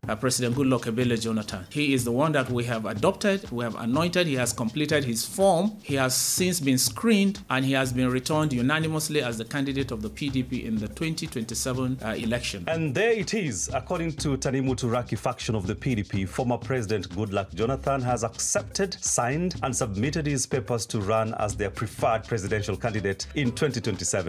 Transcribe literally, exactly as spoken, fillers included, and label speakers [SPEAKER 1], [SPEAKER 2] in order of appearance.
[SPEAKER 1] uh, President Goodluck Ebele Jonathan. He is the one that we have adopted, we have anointed, he has completed his form, he has since been screened, and he has been returned unanimously as the candidate of the P D P in the twenty twenty-seven uh, election.
[SPEAKER 2] And there it is. According to Tanimu Turaki faction of the P D P, former President Goodluck Jonathan has accepted, signed, and submitted his papers to run as their preferred presidential candidate in twenty twenty-seven.